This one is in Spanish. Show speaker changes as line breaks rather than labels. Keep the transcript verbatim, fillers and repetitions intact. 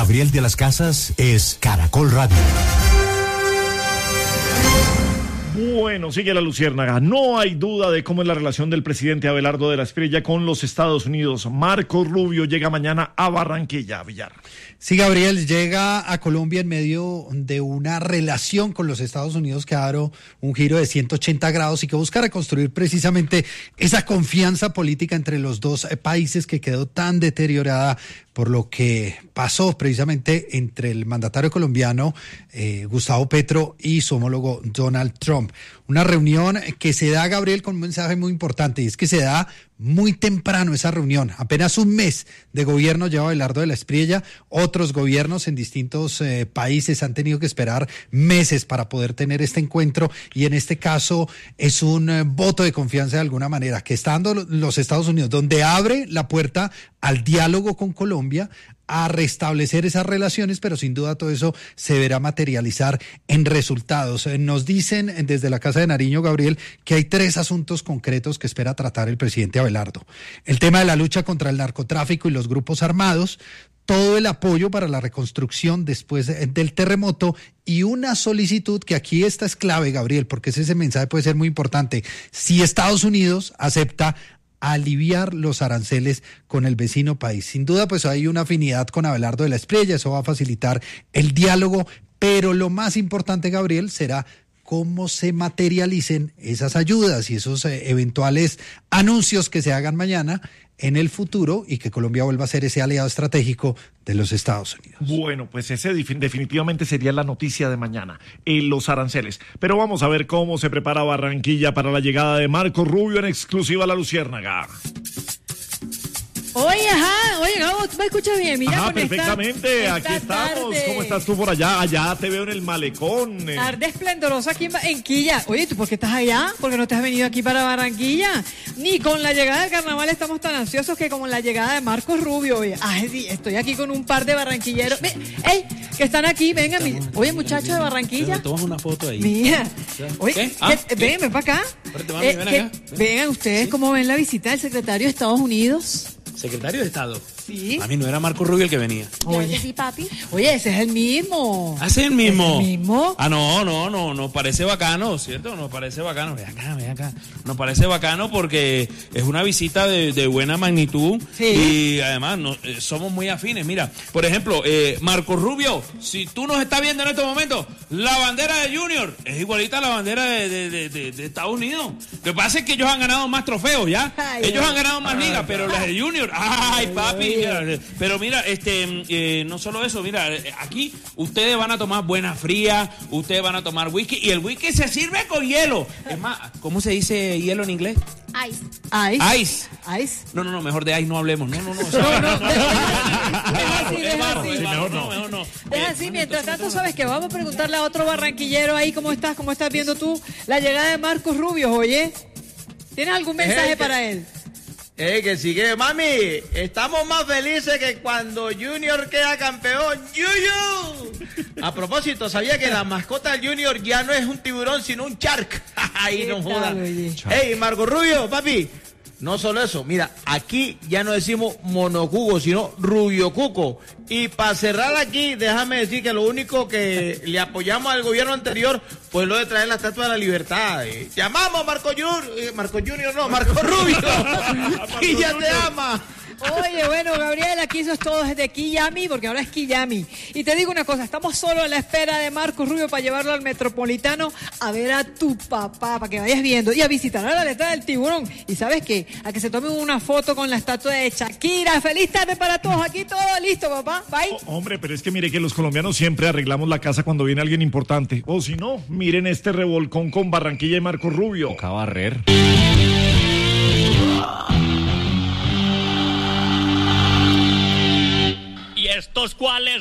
Gabriel de las Casas es Caracol Radio.
Bueno, sigue la luciérnaga. No hay duda de cómo es la relación del presidente Abelardo de la Espriella con los Estados Unidos. Marco Rubio llega mañana a Barranquilla, Villar.
Sí, Gabriel, llega a Colombia en medio de una relación con los Estados Unidos que ha dado un giro de ciento ochenta grados y que busca reconstruir precisamente esa confianza política entre los dos países que quedó tan deteriorada por lo que pasó precisamente entre el mandatario colombiano eh, Gustavo Petro y su homólogo Donald Trump. Una reunión que se da, Gabriel, con un mensaje muy importante, y es que se da muy temprano esa reunión. Apenas un mes de gobierno lleva Abelardo de la Espriella. Otros gobiernos en distintos eh, países han tenido que esperar meses para poder tener este encuentro, y en este caso es un eh, voto de confianza de alguna manera que está dando los Estados Unidos, donde abre la puerta al diálogo con Colombia, a restablecer esas relaciones, pero sin duda todo eso se verá materializar en resultados. Nos dicen desde la Casa de Nariño, Gabriel, que hay tres asuntos concretos que espera tratar el presidente Abelardo. El tema de la lucha contra el narcotráfico y los grupos armados, todo el apoyo para la reconstrucción después del terremoto y una solicitud que aquí esta es clave, Gabriel, porque ese mensaje puede ser muy importante. Si Estados Unidos acepta aliviar los aranceles con el vecino país. Sin duda, pues hay una afinidad con Abelardo de la Espriella, eso va a facilitar el diálogo, pero lo más importante, Gabriel, será cómo se materialicen esas ayudas y esos eh, eventuales anuncios que se hagan mañana en el futuro y que Colombia vuelva a ser ese aliado estratégico de los Estados Unidos.
Bueno, pues ese definitivamente sería la noticia de mañana, eh, los aranceles. Pero vamos a ver cómo se prepara Barranquilla para la llegada de Marco Rubio en exclusiva a la luciérnaga.
Oye, ajá, oye, Gabo, ¿tú me escuchas bien? Mira,
ajá, perfectamente, esta, aquí esta estamos. Tarde. ¿Cómo estás tú por allá? Allá te veo en el malecón. Eh.
Tarde esplendorosa aquí en Barranquilla. Oye, ¿tú por qué estás allá? ¿Por qué no te has venido aquí para Barranquilla? Ni con la llegada del carnaval estamos tan ansiosos que como la llegada de Marcos Rubio. Oye, ay, estoy aquí con un par de barranquilleros. ¡Ey! Que están aquí, vengan. Oye, muchachos de Barranquilla.
Tomas una foto ahí.
Mira. Oye,
¿qué? Ah,
¿qué? Ven, ven para acá.
Mami, eh, ven acá.
Ven. Vengan ustedes, ¿sí? ¿Cómo ven la visita del secretario de Estados Unidos?
¿Secretario de Estado?
Sí.
A mí no era Marco Rubio el que venía.
Oye, sí, papi. Oye, ese es el mismo.
¿Ah, ese es el mismo?
¿Es el mismo?
Ah, no, no, no, nos parece bacano, ¿cierto? Nos parece bacano. Ven acá, ven acá. Nos parece bacano porque es una visita de, de buena magnitud.
Sí.
Y además no, eh, somos muy afines. Mira, por ejemplo, eh, Marco Rubio, si tú nos estás viendo en estos momentos, la bandera de Junior es igualita a la bandera de, de, de, de, de Estados Unidos. Lo que pasa es que ellos han ganado más trofeos, ¿ya? Ay, ellos ay, han ganado más ligas, pero las de Junior, ¡ay, papi! Mira, pero mira, este, eh, no solo eso, mira, aquí ustedes van a tomar buena fría, ustedes van a tomar whisky, y el whisky se sirve con hielo. Es más, ¿cómo se dice hielo en inglés?
Ice. Ice.
Ice.
Ice.
No, no, no, mejor de ice no hablemos. No, no, no.
No, no, no. Deja así, deja así.
Mejor no, mejor no.
Deja así, mientras tanto, sabes que vamos a preguntarle a otro barranquillero ahí, ¿cómo estás? ¿Cómo estás viendo tú la llegada de Marcos Rubio, oye? ¿Tienes algún mensaje
que,
para él?
Eh, que sigue, mami, estamos más felices que cuando Junior queda campeón. ¡Yuyu! A propósito, ¿sabía que la mascota del Junior ya no es un tiburón, sino un shark? Ahí no jodan. Ey, Marco Rubio, papi, no solo eso, mira, aquí ya no decimos monocuco, sino Rubio Cuco. Y para cerrar aquí, déjame decir que lo único que le apoyamos al gobierno anterior fue lo de traer la Estatua de la Libertad. Eh. Llamamos a Marco Junior, eh, Marco Junior no, Marco Rubio. Y ya te ama.
Oye, bueno, Gabriel, aquí eso es todo desde Quillami, porque ahora es Quillami. Y te digo una cosa, estamos solo a la espera de Marcos Rubio para llevarlo al Metropolitano a ver a tu papá, para que vayas viendo, y a visitar a la letra del tiburón. Y ¿sabes qué? A que se tome una foto con la estatua de Shakira. Feliz tarde para todos, aquí todo listo, papá. Bye.
Oh, hombre, pero es que mire que los colombianos siempre arreglamos la casa cuando viene alguien importante. O si no, miren este revolcón con Barranquilla y Marcos Rubio.
Toca barrer.
¿Y estos cuáles